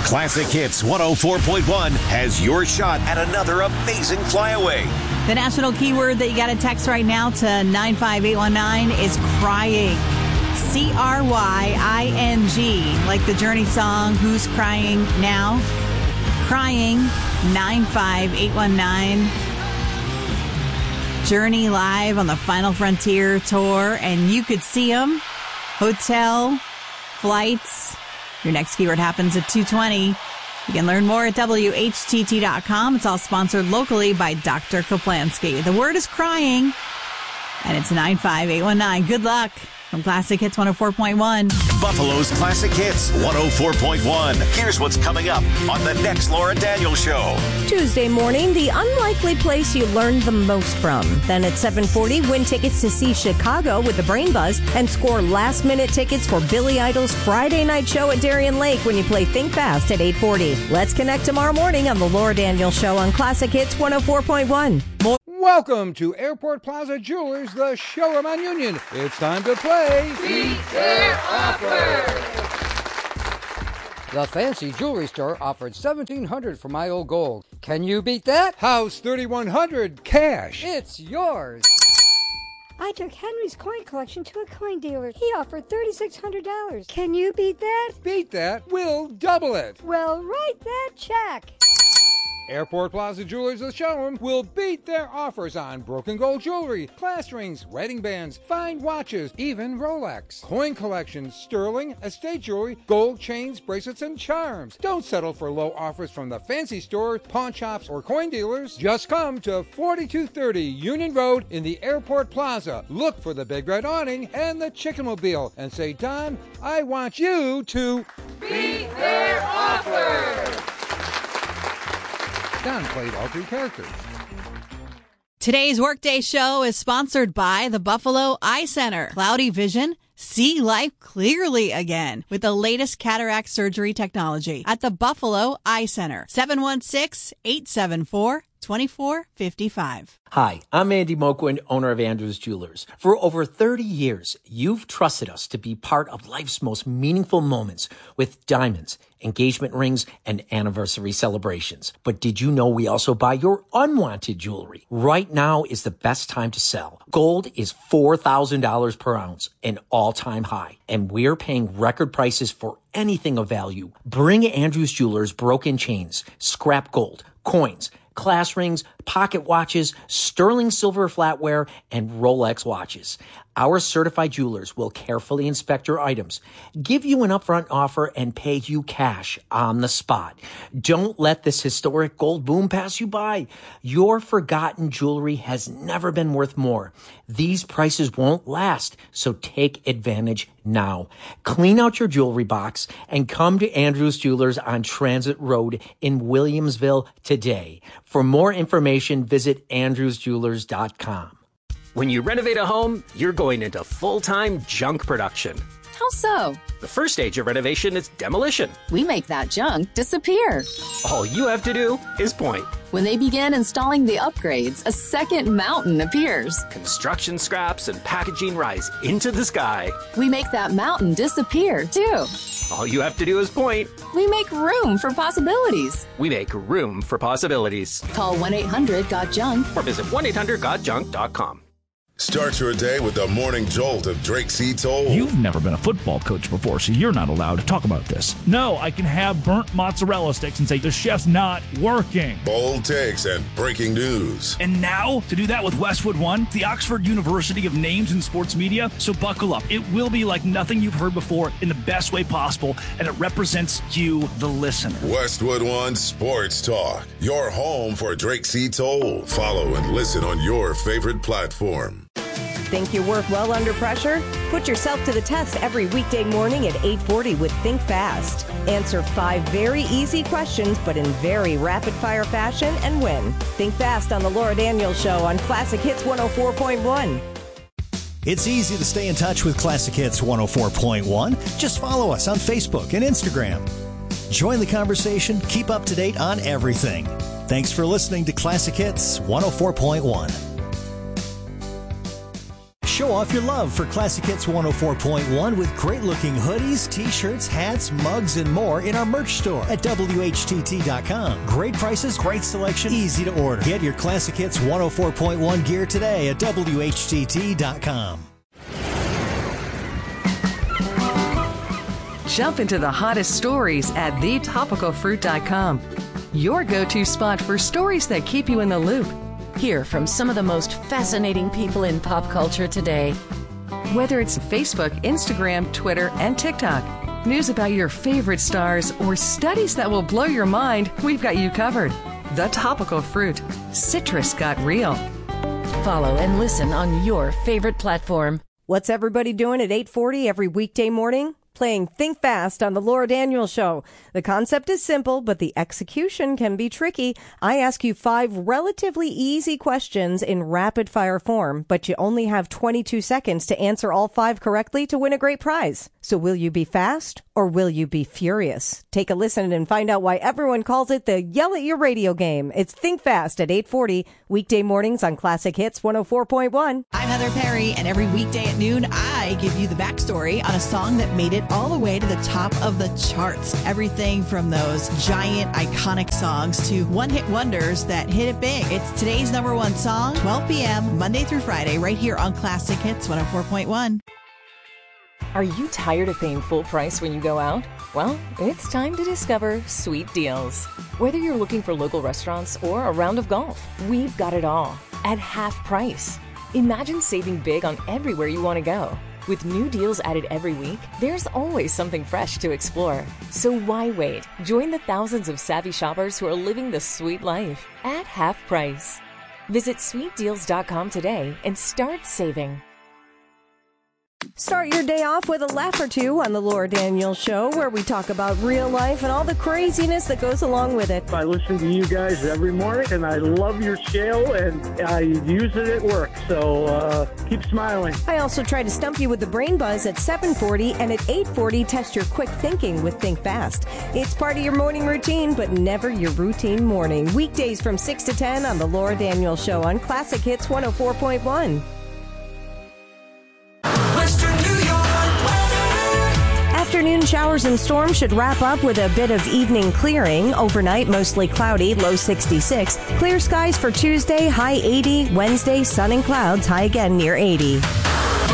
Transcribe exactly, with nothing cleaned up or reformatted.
Classic Hits one oh four point one has your shot at another amazing flyaway. The national keyword that you got to text right now to nine five eight one nine is crying. C R Y I N G, like the Journey song, Who's Crying Now? Crying, nine five eight one nine. Journey live on the Final Frontier tour, and you could see them. Hotel, flights. Your next keyword happens at two twenty. You can learn more at W H T T dot com. It's all sponsored locally by Doctor Kaplansky. The word is crying, and it's nine five eight one nine. Good luck from Classic Hits one oh four point one. Buffalo's Classic Hits one oh four point one. Here's what's coming up on the next Laura Daniels Show. Tuesday morning, the unlikely place you learned the most from. Then at seven forty, win tickets to see Chicago with the Brain Buzz and score last-minute tickets for Billy Idol's Friday night show at Darien Lake when you play Think Fast at eight forty. Let's connect tomorrow morning on the Laura Daniels Show on Classic Hits one oh four point one. More- Welcome to Airport Plaza Jewelers, the showroom on Union. It's time to play Beat Their Offer! The fancy jewelry store offered seventeen hundred dollars for my old gold. Can you beat that? House thirty-one hundred cash. It's yours. I took Henry's coin collection to a coin dealer. He offered thirty-six hundred dollars. Can you beat that? Beat that, we'll double it. Well, write that check. Airport Plaza Jewelers, the showroom, will beat their offers on broken gold jewelry, class rings, wedding bands, fine watches, even Rolex. Coin collections, sterling, estate jewelry, gold chains, bracelets, and charms. Don't settle for low offers from the fancy stores, pawn shops, or coin dealers. Just come to forty-two thirty Union Road in the Airport Plaza. Look for the big red awning and the Chickenmobile and say, Don, I want you to Beat Their Offer! Don played all three characters. Today's Workday Show is sponsored by the Buffalo Eye Center. Cloudy vision, see life clearly again with the latest cataract surgery technology at the Buffalo Eye Center. seven one six, eight seven four, two four five five. Hi, I'm Andy Moquin, owner of Andrews Jewelers. For over thirty years, you've trusted us to be part of life's most meaningful moments with diamonds, engagement rings, and anniversary celebrations. But did you know we also buy your unwanted jewelry? Right now is the best time to sell. Gold is four thousand dollars per ounce, an all-time high, and we're paying record prices for anything of value. Bring Andrews Jewelers broken chains, scrap gold, coins, class rings, pocket watches, sterling silver flatware, and Rolex watches. Our certified jewelers will carefully inspect your items, give you an upfront offer, and pay you cash on the spot. Don't let this historic gold boom pass you by. Your forgotten jewelry has never been worth more. These prices won't last, so take advantage now. Clean out your jewelry box and come to Andrews Jewelers on Transit Road in Williamsville today. For more information, visit andrews jewelers dot com. When you renovate a home, you're going into full-time junk production. How so? The first stage of renovation is demolition. We make that junk disappear. All you have to do is point. When they begin installing the upgrades, a second mountain appears. Construction scraps and packaging rise into the sky. We make that mountain disappear, too. All you have to do is point. We make room for possibilities. We make room for possibilities. Call one eight hundred got junk or visit one eight hundred got junk dot com. Start your day with the morning jolt of Drake C. Toll. You've never been a football coach before, so you're not allowed to talk about this. No, I can have burnt mozzarella sticks and say the chef's not working. Bold takes and breaking news. And now, to do that with Westwood One, the Oxford University of Names in Sports Media. So buckle up. It will be like nothing you've heard before in the best way possible, and it represents you, the listener. Westwood One Sports Talk, your home for Drake C. Toll. Follow and listen on your favorite platform. Think you work well under pressure? Put yourself to the test every weekday morning at eight forty with Think Fast. Answer five very easy questions, but in very rapid-fire fashion, and win. Think Fast on the Laura Daniels Show on Classic Hits one oh four point one. It's easy to stay in touch with Classic Hits one oh four point one. Just follow us on Facebook and Instagram. Join the conversation. Keep up to date on everything. Thanks for listening to Classic Hits one oh four point one. Show off your love for Classic Hits one oh four point one with great-looking hoodies, t-shirts, hats, mugs, and more in our merch store at W H T T dot com. Great prices, great selection, easy to order. Get your Classic Hits one oh four point one gear today at W H T T dot com. Jump into the hottest stories at the topical fruit dot com. Your go-to spot for stories that keep you in the loop. Hear from some of the most fascinating people in pop culture today. Whether it's Facebook, Instagram, Twitter, and TikTok, news about your favorite stars, or studies that will blow your mind, we've got you covered. The Topical Fruit. Citrus got real. Follow and listen on your favorite platform. What's everybody doing at eight forty every weekday morning? Playing Think Fast on the Laura Daniels Show. The concept is simple, but the execution can be tricky. I ask you five relatively easy questions in rapid-fire form, but you only have twenty-two seconds to answer all five correctly to win a great prize. So will you be fast or will you be furious? Take a listen and find out why everyone calls it the Yell at Your Radio game. It's Think Fast at eight forty, weekday mornings on Classic Hits one oh four point one. I'm Heather Perry, and every weekday at noon, I give you the backstory on a song that made it all the way to the top of the charts. Everything from those giant, iconic songs to one-hit wonders that hit it big. It's today's number one song, twelve p.m., Monday through Friday, right here on Classic Hits one oh four point one. Are you tired of paying full price when you go out? Well, it's time to discover Sweet Deals. Whether you're looking for local restaurants or a round of golf, we've got it all at half price. Imagine saving big on everywhere you want to go. With new deals added every week, there's always something fresh to explore. So why wait? Join the thousands of savvy shoppers who are living the sweet life at half price. Visit sweet deals dot com today and start saving. Start your day off with a laugh or two on the Laura Daniels Show, where we talk about real life and all the craziness that goes along with it. I listen to you guys every morning, and I love your show, and I use it at work, so uh, keep smiling. I also try to stump you with the brain buzz at seven forty, and at eight forty, test your quick thinking with Think Fast. It's part of your morning routine, but never your routine morning. Weekdays from six to ten on the Laura Daniels Show on Classic Hits one oh four point one. Afternoon showers and storms should wrap up with a bit of evening clearing. Overnight, mostly cloudy, low sixty-six. Clear skies for Tuesday, high eighty. Wednesday, sun and clouds, high again near eighty.